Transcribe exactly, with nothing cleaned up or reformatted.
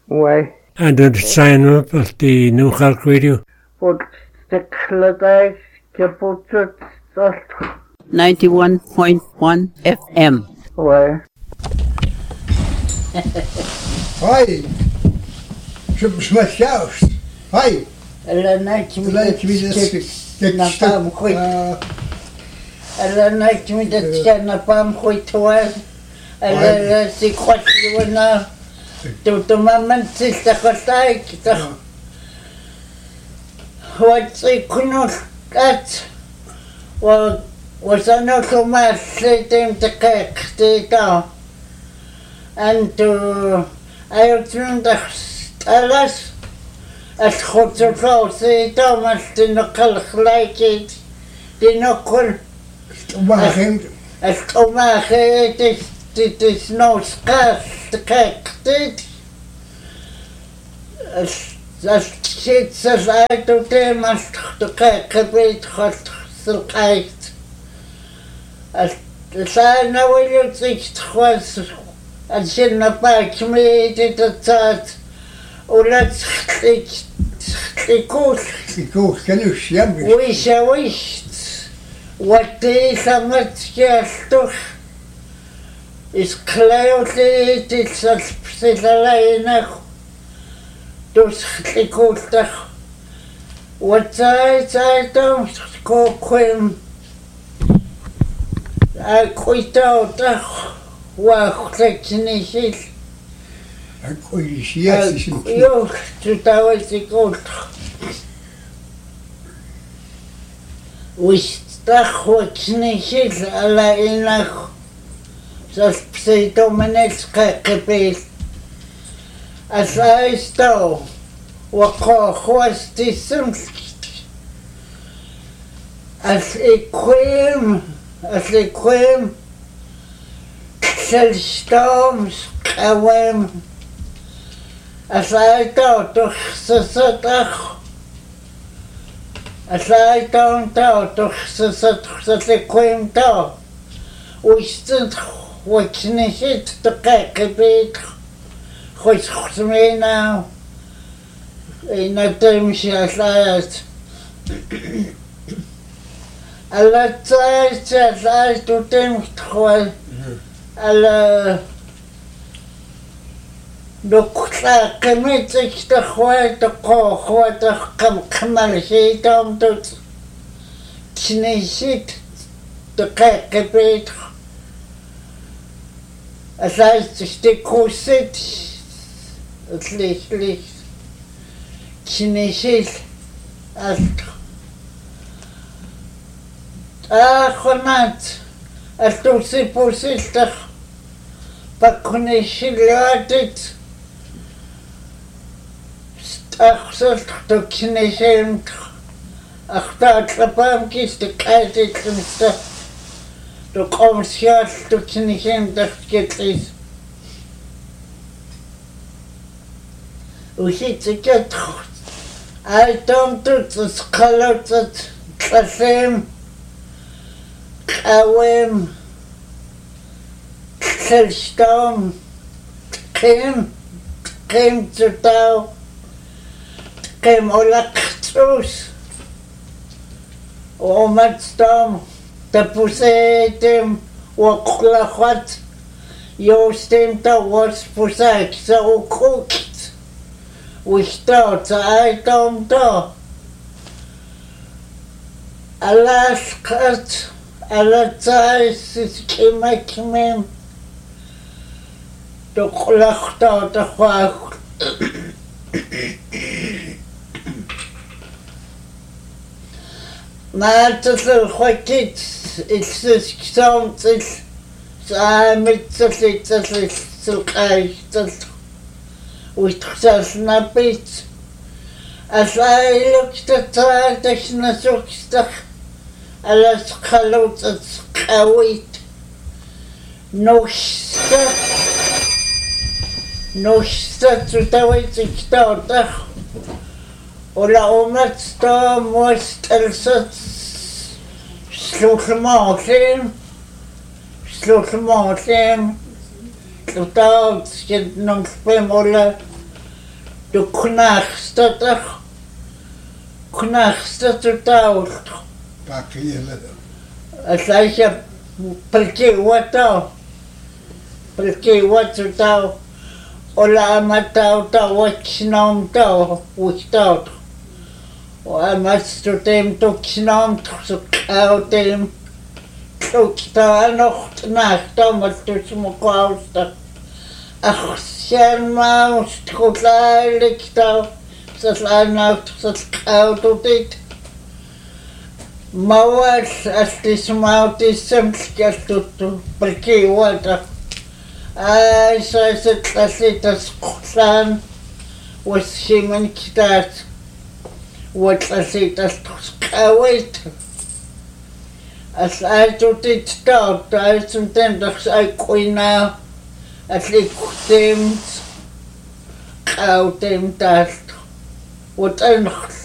Ouais. And the sign up of the New York Radio. But the Cladai Kaputut ninety-one point one F M. Ouais. Hi. Je me cherche. Hi. La night me Like me this. na pam khoi. La night me that na pam khoi toa. La si khot wana. Tu tu maman si ta khotai kita. What's it kunul kat. Wa wasana kuma setem te kak te ta. And to I turned the alas as Hotzo say Thomas did not call like it, did not call as Thomas it is it is no scarce the cake did as as shit says I to them as the cake a bit hot silk ice as the sign now you think was and she not back me did the thought or let's it it goes it goes can you see wish I wished what they so much just is clearly it's a special those it goes what I I don't go quim I quit out Wow, technically. I could see it. You, two thousand gold. We stuck with technically, alla inach. So, say, dominates capable. As I stole, what was this? As a queen, as a queen. Storms całym as I thought to sasatach as I don't thought to sasatach quim to we stood watching it to cake a bit which me now in a time she has lied a lot as I to them to على دكتور كميتك تخوات قوات كم كمل شيء تام تت كنيشت دقيق بيت أساس تشتكوست ليش ليش كنيشت أست آخرنات أستوصي بوسيستخ بكونيش لاتت أخسرت تكنيشين أختار لبام كيست كايتت لمستا تقوم سياس تكنيشين تخكتليس وشيت كت أي توم تتس خلطت تسيم قوام Selstorm, Kim, Kim zu Tau, Kim Olaktus, Omatstorm, the Pusetim, Waklahot, Yostim to was Pusek, so cooked. We start, I don't know. Alaska, Alaska is Kimakim. De klachten te graag. Maar het is een goed iets. Het is gezond. Het is met z'n het is zo krijg. We zijn naar bed. Als hij lukt het uit, dat je naar zoekst. Alles gelooft het kwijt. Nog stuk. Nog steeds uiteindelijk ik sta daar. Ola omat sta moest elzet slotmaken, slotmaken. Totalt je nog spem ola du knachstatach knachstatutault Pakkiele. aslaisha perki watao perki watao ola amatao tao wachnom tao witao o amastu tem tuksnom tuksau tem tukta anocht nachta matus mokausta ach sen maus tukleiktao saslaanaut saskaututit mawal astismautisem skastuttu perki wata ai saiset asitas qsan washiman kitat wat asitas qawait as aitutit taut aitutem das ai qoina atliqutem qautem tast wat ench